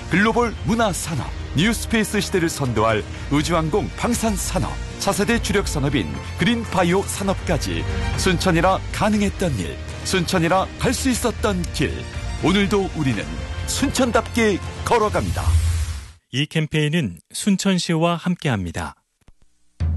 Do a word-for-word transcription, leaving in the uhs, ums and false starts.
글로벌 문화산업, 뉴스페이스 시대를 선도할 우주항공 방산산업, 차세대 주력 산업인 그린바이오 산업까지 순천이라 가능했던 일, 순천이라 갈 수 있었던 길. 오늘도 우리는 순천답게 걸어갑니다. 이 캠페인은 순천시와 함께합니다.